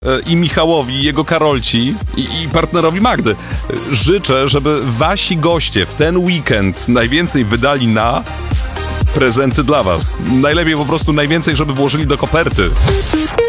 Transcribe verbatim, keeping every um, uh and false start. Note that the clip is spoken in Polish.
i Michałowi, i jego Karolci i, i partnerowi Magdy. Życzę, żeby wasi goście w ten weekend najwięcej wydali na prezenty dla was. Najlepiej po prostu najwięcej, żeby włożyli do koperty.